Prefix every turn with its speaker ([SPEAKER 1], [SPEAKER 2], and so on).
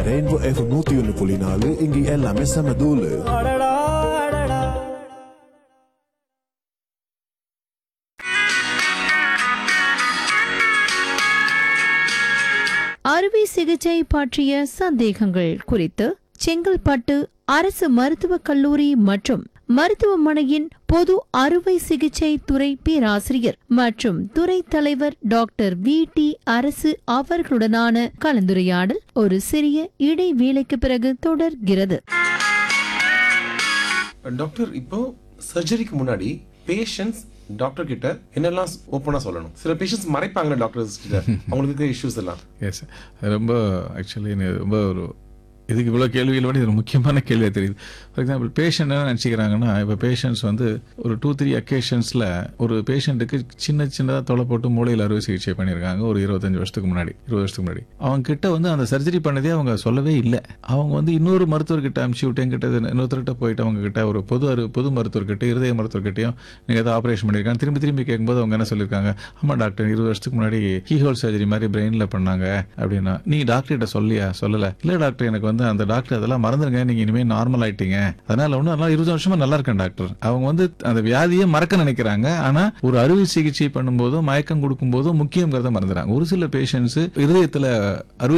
[SPEAKER 1] Rainbow FM 101.4 இங்க எல்லாமே செம தூளு.
[SPEAKER 2] அறுவை சிகிச்சை பற்றிய சந்தேகங்கள் குறித்து செங்கல்பட்டு அரசு மருத்துவக் கல்லூரி மற்றும் மருத்துவமனையின் பொது அறுவை சிகிச்சை துறை பேராசிரியர் மற்றும் துறை தலைவர் டாக்டர் வி.டி. அரசு அவர்களுடனான கலந்துரையாடல் ஒரு சிறிய இடைவேளைக்கு பிறகு தொடர்கிறது.
[SPEAKER 3] டாக்டர், இப்போ சர்ஜரிக்கு முன்னாடி பேஷண்ட்ஸ் டாக்டர் கிட்ட என்னெல்லாம் ஓப்பனா சொல்லணும்? சில பேஷண்ட்ஸ் மறைப்பாங்க டாக்டர்ஸ் கிட்ட அவங்களுக்கு இஷ்யூஸ் எல்லாம்.
[SPEAKER 4] எஸ், ரொம்ப ஆக்சுவலி ரொம்ப ஒரு இதுக்கு இவ்வளோ கேள்விகள் விட இது முக்கியமான கேள்வியாக தெரியுது. ஃபார் எக்ஸாம்பிள் பேஷண்ட் என்ன நினச்சிக்கிறாங்கன்னா, இப்போ பேஷண்ட்ஸ் வந்து ஒரு 2-3 அக்கேஷன்ஸில் ஒரு பேஷண்ட்டுக்கு சின்னதாக தொலை போட்டு மூளையில் அறுவை சிகிச்சை பண்ணியிருக்காங்க ஒரு 20 வருஷத்துக்கு முன்னாடி. அவங்க கிட்ட வந்து அந்த சர்ஜரி பண்ணதே அவங்க சொல்லவே இல்லை. அவங்க வந்து இன்னொரு மருத்துவர்கிட்ட அனுப்பிச்சி விட்டு என்கிட்ட இன்னொருத்தர்கிட்ட போயிட்டு அவங்க கிட்ட ஒரு பொது மருத்துவர்கிட்ட இருதய மருத்துவர்கிட்டையும் நீங்கள் ஏதாவது ஆப்ரேஷன் பண்ணியிருக்காங்க திரும்பி கேட்கும்போது அவங்க என்ன சொல்லியிருக்காங்க, ஆமாம் டாக்டர் 20 வருஷத்துக்கு முன்னாடி கீஹோல் சர்ஜரி மாதிரி பிரெயினில் பண்ணாங்க அப்படின்னா. நீ டாக்டர்கிட்ட சொல்லலை? இல்லை டாக்டர், எனக்கு வந்து அந்த டாக்டர் அதெல்லாம் மறந்துருங்க, நீங்க இனிமே நார்மல் ஆயிட்டீங்க, அதனால ஒன்றும் 20 வருஷமா நல்லா இருக்கேன் டாக்டர். அவங்க வந்து அந்த வியாதியை மறக்க நினைக்கிறாங்க. ஆனா ஒரு அறுவை சிகிச்சை பண்ணும்போதும் மயக்கம் கொடுக்கும் போதும் முக்கியங்கிறத மறந்துறாங்க. ஒரு சில பேஷண்ட்ஸ் இருதயத்துல அறுவை